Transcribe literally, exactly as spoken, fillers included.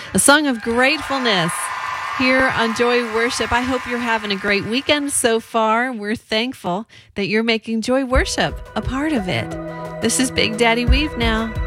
A song of gratefulness here on Joy Worship. I hope you're having a great weekend so far. We're thankful that you're making Joy Worship a part of it. This is Big Daddy Weave now.